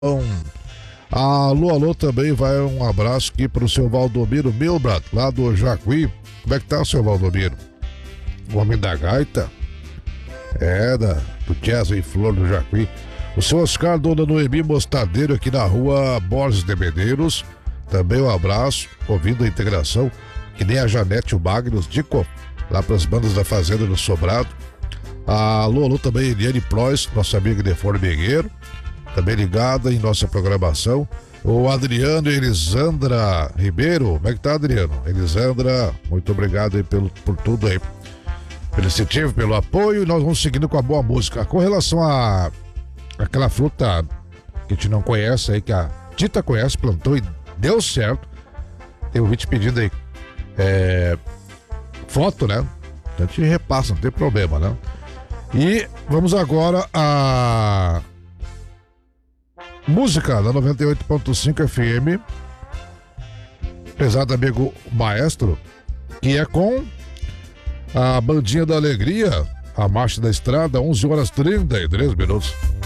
Alô, alô, também vai um abraço aqui pro seu Valdomiro Milbrad, lá do Jacuí. Como é que tá o seu Valdomiro? O homem da gaita? Do Jazz em Flor do Jacuí. O seu Oscar, dona Noemi Mostadeiro, aqui na rua Borges de Medeiros. Também um abraço, ouvindo a integração, que nem a Janete e o Magnus, Dico, lá pras bandas da Fazenda do Sobrado. Alô, alô, também Eliane Prois, nossa amiga de Formigueiro, também ligada em nossa programação. O Adriano e Elisandra Ribeiro, como é que tá, Adriano? Elisandra, muito obrigado aí por tudo aí, pelo incentivo, pelo apoio. E nós vamos seguindo com a boa música. Com relação a aquela fruta que a gente não conhece aí, que a Tita conhece, plantou e deu certo. Tem um vídeo pedindo aí foto, né? A gente repassa, não tem problema, né? E vamos agora a música da 98.5 FM, pesado amigo maestro, que é com a Bandinha da Alegria, a Marcha da Estrada, 11 horas 33 minutos.